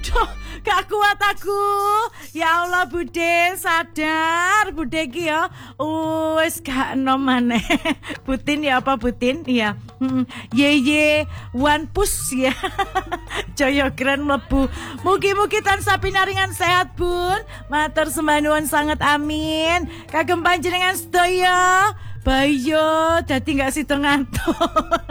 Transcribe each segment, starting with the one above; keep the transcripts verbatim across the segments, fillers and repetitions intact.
Duh, gak kuat aku. Ya Allah Bude, sadar Bude ki ya. Oh, wis gak enom maneh. Putin ya apa Putin? Iya. Hmm. Ye ye one push ya. Jaya keren mlebu. Mugi-mugi tansah pinaringan sehat Bun. Matur sembah nuwun sanget amin. Kagem panjenengan sedaya. Bayo dadi gak sida ngantuk.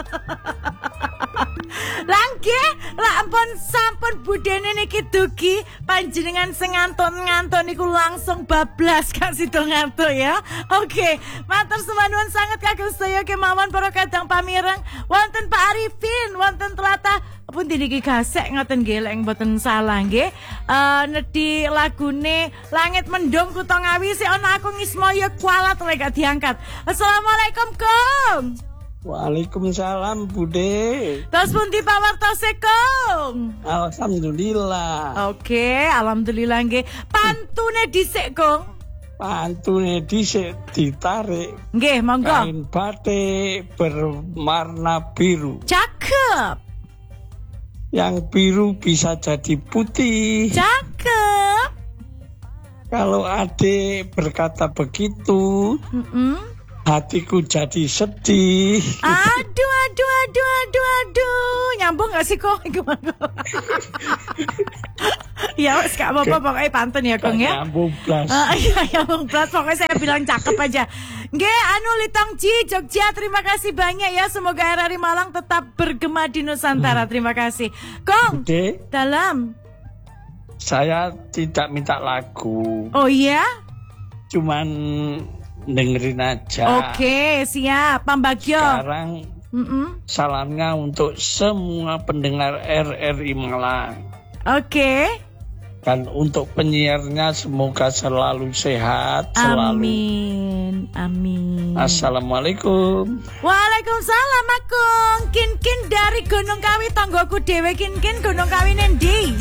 Langge, lah ampun sampun budene niki dugi panjenengan sing nganton-nganton niku langsung bablas kan sida ngantuk ya. Oke, matur sembah sangat kagem sedaya kemawon para kadang pamireng wonten Pak Arifin, wonten Tlatah pun niki gasek ngoten nggih lek mboten salah nggih. Uh, nedhi lagune Langit Mendung Kutha Ngawi sik ana aku ngismaya kualat lek gak diangkat. Assalamualaikum Kong. Waalaikumsalam Bude. Tos pundi pawartose Kong? Alhamdulillah. Oke, alhamdulillah nggih. Pantune dhisik Kong. Pantune dhisik ditarik. Nggih, monggo. Kain batik berwarna biru. Cakep. Yang biru bisa jadi putih. Cakep. Kalau adik berkata begitu, mm-mm. hatiku jadi sedih. Aduh, aduh, aduh, aduh, aduh. Nyambung gak sih kok? Ya wes gak apa-apa, pokoknya pantun ya Kong ya. Nyambung plus. Uh, iya, nyambung plus. Pokoknya saya bilang cakep aja. Nggih, anu Litong Ji, Jogja, terima kasih banyak ya. Semoga R R I Malang tetap bergema di Nusantara. Terima kasih. Kong, Bude, dalam. Saya tidak minta lagu. Oh iya? Cuman dengerin aja. Oke, siap. Pambagio. Sekarang Mm-mm. salamnya untuk semua pendengar R R I Malang. Oke. Dan untuk penyiarnya semoga selalu sehat. Selalu. Amin. Amin. Assalamualaikum. Waalaikumsalam Akung. Kin-kin dari Gunung Kawi tanggoku dewe kin-kin Gunung Kawi nendi.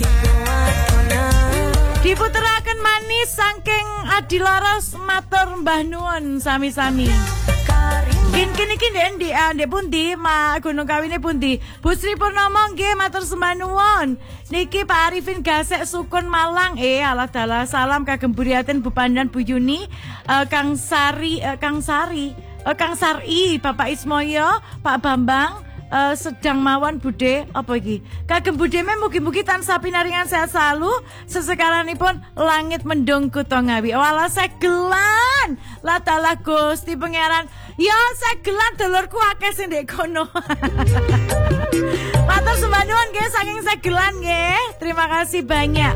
Diputeraken manis saking adilaras matur Mbah Nuwun sami-sami. Kin kini kin den di ande pundi ma Gunung Kawine pundi. Bu Sri Purnomo nggih matur sembah nuwun. Niki Pak Arifin Gasek Sukun Malang. Eh alah dalah salam kagem buriaten Bu Pandan Bu Yuni, uh, Kang Sari uh, Kang Sari, uh, Kang Sari, Bapak Ismoyo, Pak Bambang. Uh, sedang mawon Bude apa iki kagem Bude me mugi-mugi tansah pinaringan sehat selalu sesekaranipun Langit Mendung Kutha Ngawi. Wala segelan la taala Gusti Pangeran ya segelan dulurku akeh sing ndek kono. Matur sembah nuwun nggih saking segelan nggih. Terima kasih banyak.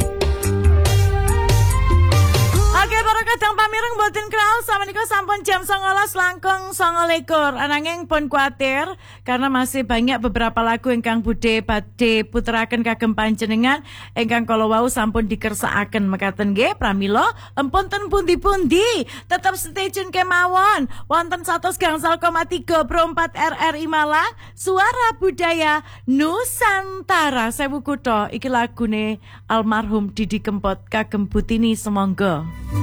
Oke, para kadang pamireng mboten kraos samenika sampun jam songolas langkung songo likur. Ananging pun kuatir karena masih banyak beberapa lagu ingkang Bude badhe puteraken kagem panjenengan ingkang kala wau sampun dikersakaken mekaten nggih pramila empun ten pundi-pundi tetap stay tune kemawon wonten seratus gangsal koma tiga Pro empat R R I Malang Suara Budaya Nusantara. Sewu kutha iki lagune almarhum Didi Kempot kagem Butini semangga.